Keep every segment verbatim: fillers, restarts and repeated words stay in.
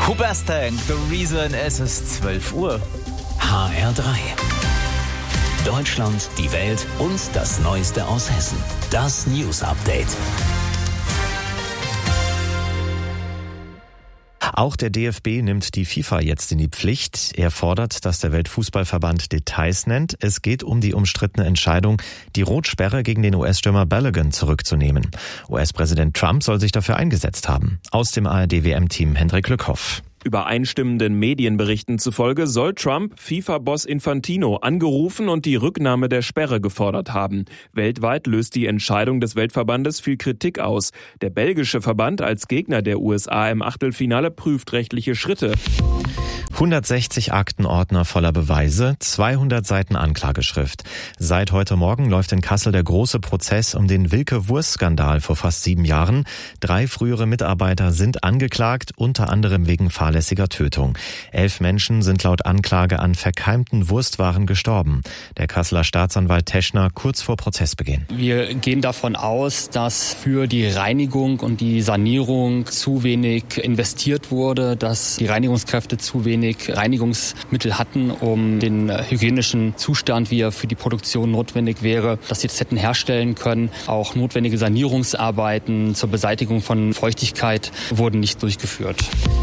Hoobastank, The Reason, es ist zwölf Uhr. H R drei. Deutschland, die Welt und das Neueste aus Hessen. Das News Update. Auch der D F B nimmt die FIFA jetzt in die Pflicht. Er fordert, dass der Weltfußballverband Details nennt. Es geht um die umstrittene Entscheidung, die Rotsperre gegen den U S-Stürmer Balogun zurückzunehmen. U S-Präsident Trump soll sich dafür eingesetzt haben. Aus dem A R D-W M-Team Hendrik Lückhoff. Übereinstimmenden Medienberichten zufolge soll Trump FIFA-Boss Infantino angerufen und die Rücknahme der Sperre gefordert haben. Weltweit löst die Entscheidung des Weltverbandes viel Kritik aus. Der belgische Verband als Gegner der U S A im Achtelfinale prüft rechtliche Schritte. hundertsechzig Aktenordner voller Beweise, zweihundert Seiten Anklageschrift. Seit heute Morgen läuft in Kassel der große Prozess um den Wilke-Wurst-Skandal vor fast sieben Jahren. Drei frühere Mitarbeiter sind angeklagt, unter anderem wegen fahrlässiger Tötung. Elf Menschen sind laut Anklage an verkeimten Wurstwaren gestorben. Der Kasseler Staatsanwalt Teschner kurz vor Prozessbeginn. Wir gehen davon aus, dass für die Reinigung und die Sanierung zu wenig investiert wurde, dass die Reinigungskräfte zu wenig Reinigungsmittel hatten, um den hygienischen Zustand, wie er für die Produktion notwendig wäre, dass sie das hätten herstellen können. Auch notwendige Sanierungsarbeiten zur Beseitigung von Feuchtigkeit wurden nicht durchgeführt.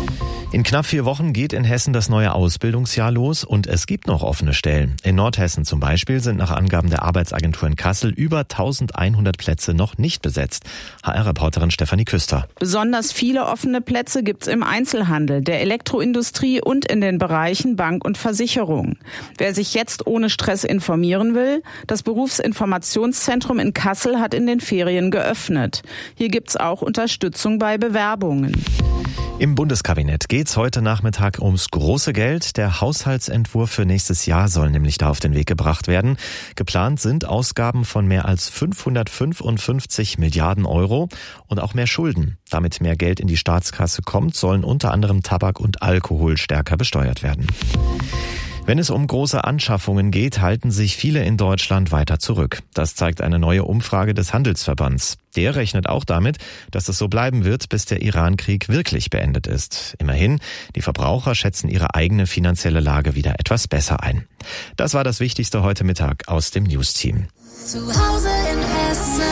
In knapp vier Wochen geht in Hessen das neue Ausbildungsjahr los und es gibt noch offene Stellen. In Nordhessen zum Beispiel sind nach Angaben der Arbeitsagentur in Kassel über eintausendeinhundert Plätze noch nicht besetzt. H R-Reporterin Stefanie Küster. Besonders viele offene Plätze gibt's im Einzelhandel, der Elektroindustrie und in den Bereichen Bank und Versicherung. Wer sich jetzt ohne Stress informieren will, das Berufsinformationszentrum in Kassel hat in den Ferien geöffnet. Hier gibt's auch Unterstützung bei Bewerbungen. Im Bundeskabinett geht's heute Nachmittag ums große Geld. Der Haushaltsentwurf für nächstes Jahr soll nämlich da auf den Weg gebracht werden. Geplant sind Ausgaben von mehr als fünfhundertfünfundfünfzig Milliarden Euro und auch mehr Schulden. Damit mehr Geld in die Staatskasse kommt, sollen unter anderem Tabak und Alkohol stärker besteuert werden. Wenn es um große Anschaffungen geht, halten sich viele in Deutschland weiter zurück. Das zeigt eine neue Umfrage des Handelsverbands. Der rechnet auch damit, dass es so bleiben wird, bis der Iran-Krieg wirklich beendet ist. Immerhin, die Verbraucher schätzen ihre eigene finanzielle Lage wieder etwas besser ein. Das war das Wichtigste heute Mittag aus dem News-Team. Zu Hause in Hessen.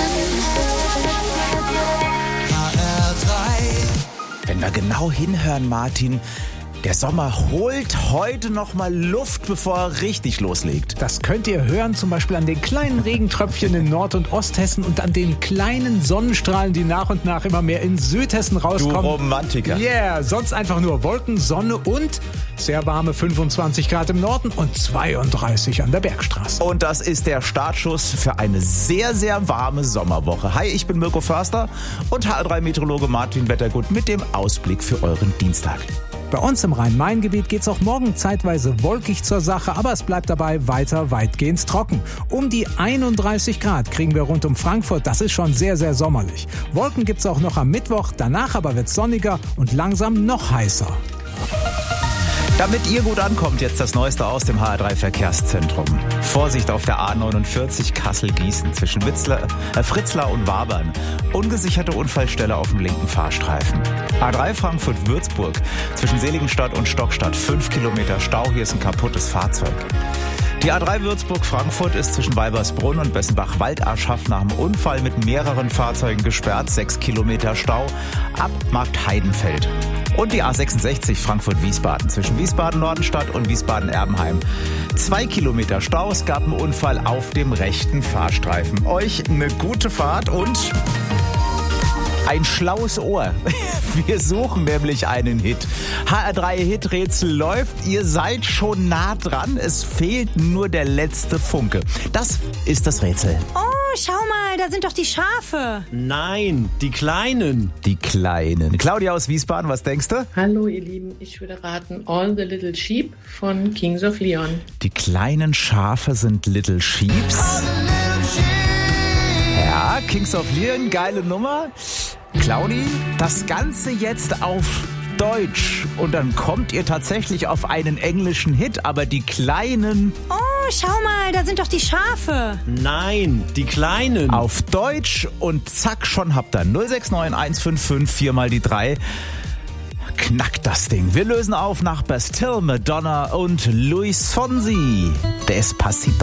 H R drei. Wenn wir genau hinhören, Martin, der Sommer holt heute noch mal Luft, bevor er richtig loslegt. Das könnt ihr hören, zum Beispiel an den kleinen Regentröpfchen in Nord- und Osthessen und an den kleinen Sonnenstrahlen, die nach und nach immer mehr in Südhessen rauskommen. Du Romantiker. Yeah, sonst einfach nur Wolken, Sonne und sehr warme fünfundzwanzig Grad im Norden und zweiunddreißig an der Bergstraße. Und das ist der Startschuss für eine sehr, sehr warme Sommerwoche. Hi, ich bin Mirko Förster und H R drei Meteorologe Martin Wettergut mit dem Ausblick für euren Dienstag. Bei uns im Rhein-Main-Gebiet geht's auch morgen zeitweise wolkig zur Sache, aber es bleibt dabei weiter weitgehend trocken. Um die einunddreißig Grad kriegen wir rund um Frankfurt, das ist schon sehr, sehr sommerlich. Wolken gibt's auch noch am Mittwoch, danach aber wird's sonniger und langsam noch heißer. Damit ihr gut ankommt, jetzt das Neueste aus dem H R drei Verkehrszentrum. Vorsicht auf der A neunundvierzig Kassel-Gießen zwischen Witzler, äh, Fritzlar und Wabern. Ungesicherte Unfallstelle auf dem linken Fahrstreifen. A drei Frankfurt-Würzburg zwischen Seligenstadt und Stockstadt. Fünf Kilometer Stau, hier ist ein kaputtes Fahrzeug. Die A drei Würzburg-Frankfurt ist zwischen Weibersbrunn und Bessenbach-Waldaschhaft nach einem Unfall mit mehreren Fahrzeugen gesperrt. Sechs Kilometer Stau ab Markt Heidenfeld. Und die A sechsundsechzig Frankfurt-Wiesbaden zwischen Wiesbaden-Nordenstadt und Wiesbaden-Erbenheim. Zwei Kilometer Stau, es gab einen Unfall auf dem rechten Fahrstreifen. Euch eine gute Fahrt und ein schlaues Ohr. Wir suchen nämlich einen Hit. H R drei Hiträtsel läuft. Ihr seid schon nah dran. Es fehlt nur der letzte Funke. Das ist das Rätsel. Oh, schau mal, da sind doch die Schafe. Nein, die Kleinen. Die Kleinen. Claudia aus Wiesbaden, was denkst du? Hallo ihr Lieben, ich würde raten All the Little Sheep von Kings of Leon. Die kleinen Schafe sind Little Sheeps. Ja, Kings of Leon, geile Nummer. Claudi, das Ganze jetzt auf Deutsch und dann kommt ihr tatsächlich auf einen englischen Hit, aber die Kleinen... Oh, schau mal, da sind doch die Schafe. Nein, die Kleinen. Auf Deutsch und zack, schon habt ihr null sechs neun eins fünf fünf vier mal die drei. knackt das Ding. Wir lösen auf nach Bastille, Madonna und Luis Fonsi. Despacito.